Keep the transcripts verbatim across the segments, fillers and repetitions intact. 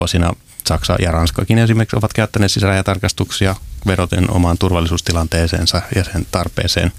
vuosina Saksa ja Ranskakin esimerkiksi ovat käyttäneet sisärajatarkastuksia vedoten omaan turvallisuustilanteeseensa ja sen tarpeeseen.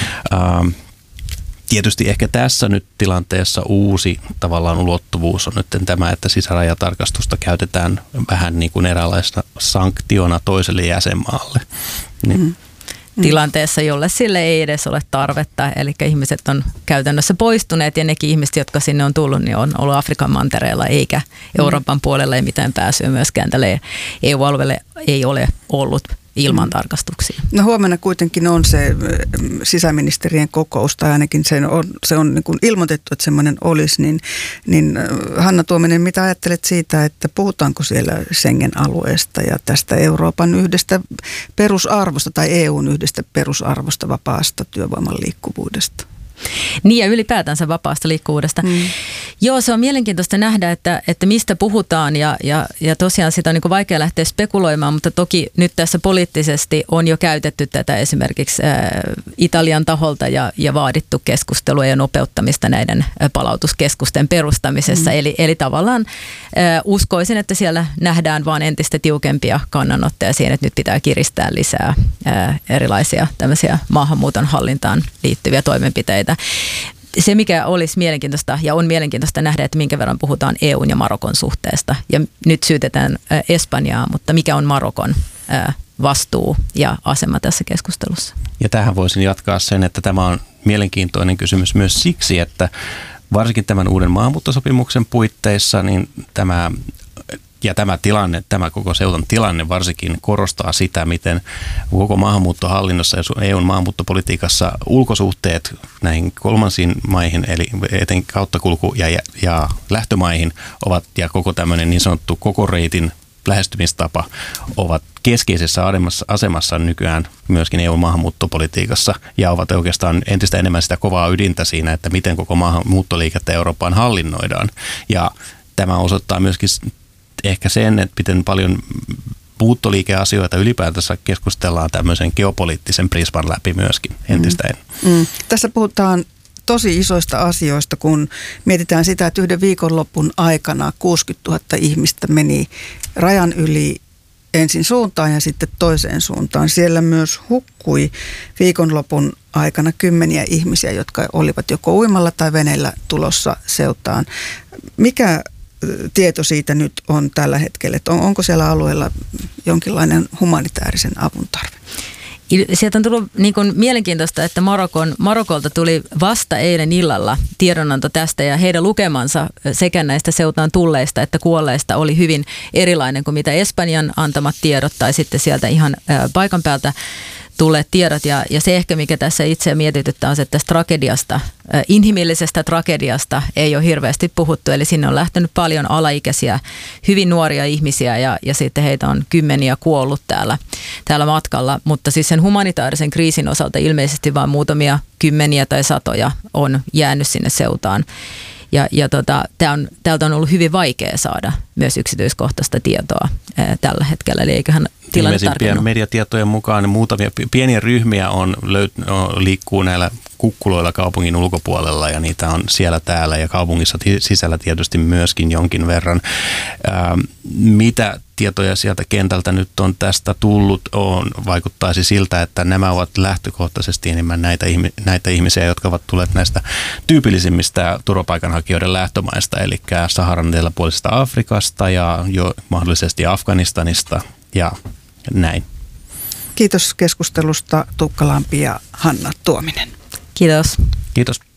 Ähm, Tietysti ehkä tässä nyt tilanteessa uusi tavallaan ulottuvuus on nyt tämä, että sisärajatarkastusta käytetään vähän niin kuin eräänlaisena sanktiona toiselle jäsenmaalle. Niin. Mm. Tilanteessa, jolle sille ei edes ole tarvetta, eli ihmiset on käytännössä poistuneet ja nekin ihmiset, jotka sinne on tullut, niin on ollut Afrikan mantereella eikä Euroopan mm. puolella ei mitään pääsyä myöskään tälle E U-alueelle ei ole ollut ilman tarkastuksia. No huomenna kuitenkin on se sisäministerien kokous, tai ainakin se on, se on niin kuin ilmoitettu, että semmoinen olisi, niin, niin Hanna Tuominen, mitä ajattelet siitä, että puhutaanko siellä Schengen-alueesta ja tästä Euroopan yhdestä perusarvosta tai E U:n yhdestä perusarvosta vapaasta työvoiman liikkuvuudesta? Niin ja ylipäätänsä vapaasta liikkuvuudesta. Mm. Joo, se on mielenkiintoista nähdä, että, että mistä puhutaan ja, ja, ja tosiaan sitä on niin kuin vaikea lähteä spekuloimaan, mutta toki nyt tässä poliittisesti on jo käytetty tätä esimerkiksi ä, Italian taholta ja, ja vaadittu keskustelua ja nopeuttamista näiden palautuskeskusten perustamisessa. Mm. Eli, eli tavallaan ä, uskoisin, että siellä nähdään vaan entistä tiukempia kannanottoja siihen, että nyt pitää kiristää lisää ä, erilaisia tämmöisiä maahanmuuton hallintaan liittyviä toimenpiteitä. Se, mikä olisi mielenkiintoista ja on mielenkiintoista nähdä, että minkä verran puhutaan E U:n ja Marokon suhteesta. Ja nyt syytetään Espanjaa, mutta mikä on Marokon vastuu ja asema tässä keskustelussa? Ja tähän voisin jatkaa sen, että tämä on mielenkiintoinen kysymys myös siksi, että varsinkin tämän uuden maahanmuuttosopimuksen puitteissa niin tämä ja tämä tilanne, tämä koko seutan tilanne varsinkin korostaa sitä, miten koko maahanmuuttohallinnossa ja E U:n maahanmuuttopolitiikassa ulkosuhteet näihin kolmansiin maihin, eli eten kauttakulku- ja, ja, ja lähtömaihin ovat, ja koko tämmöinen niin sanottu koko reitin lähestymistapa ovat keskeisessä asemassa nykyään myöskin E U:n maahanmuuttopolitiikassa ja ovat oikeastaan entistä enemmän sitä kovaa ydintä siinä, että miten koko maahanmuuttoliikettä Eurooppaan hallinnoidaan. Ja tämä osoittaa myöskin ehkä sen, että miten paljon muuttoliikeasioita ylipäätänsä keskustellaan tämmöisen geopoliittisen prisman läpi myöskin entistä mm. enemmän. Mm. Tässä puhutaan tosi isoista asioista, kun mietitään sitä, että yhden viikonlopun aikana kuusikymmentätuhatta ihmistä meni rajan yli ensin suuntaan ja sitten toiseen suuntaan. Siellä myös hukkui viikonlopun aikana kymmeniä ihmisiä, jotka olivat joko uimalla tai veneellä tulossa seutaan. Mikä tieto siitä nyt on tällä hetkellä, että on, onko siellä alueella jonkinlainen humanitaarisen avun tarve? Sieltä on tullut niin kuin mielenkiintoista, että Marokon, Marokolta tuli vasta eilen illalla tiedonanto tästä ja heidän lukemansa sekä näistä seutaan tulleista että kuolleista oli hyvin erilainen kuin mitä Espanjan antamat tiedot tai sitten sieltä ihan paikan päältä tulleet tiedot. Ja, ja se ehkä, mikä tässä itse mietityttää, on se, että tästä tragediasta, inhimillisestä tragediasta ei ole hirveästi puhuttu. Eli sinne on lähtenyt paljon alaikäisiä, hyvin nuoria ihmisiä ja, ja sitten heitä on kymmeniä kuollut täällä, täällä matkalla. Mutta siis sen humanitaarisen kriisin osalta ilmeisesti vain muutamia kymmeniä tai satoja on jäänyt sinne seutaan. Ja, ja tota, tää on, täältä on ollut hyvin vaikea saada myös yksityiskohtaista tietoa ää, tällä hetkellä, eli eiköhän tilanne tarkennu. Mediatietojen mukaan muutamia pieniä ryhmiä on, löyt, on, liikkuu näillä kukkuloilla kaupungin ulkopuolella ja niitä on siellä täällä ja kaupungissa sisällä tietysti myöskin jonkin verran. Ää, mitä tietoja sieltä kentältä nyt on tästä tullut, on, vaikuttaisi siltä, että nämä ovat lähtökohtaisesti enemmän näitä, näitä ihmisiä, jotka ovat tulleet näistä tyypillisimmistä turvapaikanhakijoiden lähtömaista, eli Saharan eteläpuolisesta Afrikasta ja jo mahdollisesti Afganistanista ja näin. Kiitos keskustelusta Tuukka Lampi ja Hanna Tuominen. Kiitos. Kiitos.